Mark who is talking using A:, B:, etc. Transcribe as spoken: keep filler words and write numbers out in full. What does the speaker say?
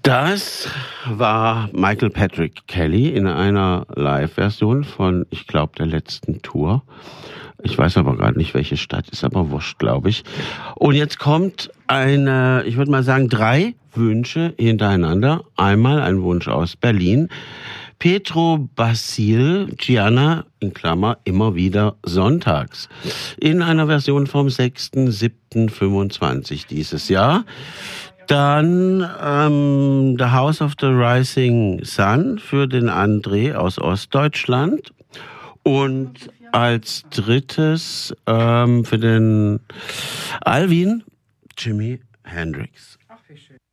A: Das war Michael Patrick Kelly in einer Live-Version von, ich glaube, der letzten Tour. Ich weiß aber gerade nicht, welche Stadt, ist aber wurscht, glaube ich. Und jetzt kommt eine, ich würde mal sagen, drei Wünsche hintereinander. Einmal ein Wunsch aus Berlin. Petro Basil, Gianna, in Klammer, immer wieder sonntags. In einer Version vom sechster siebter fünfundzwanzig dieses Jahr. Dann ähm, The House of the Rising Sun für den André aus Ostdeutschland. Und als drittes ähm, für den Alvin, Jimi Hendrix. Ach, wie schön.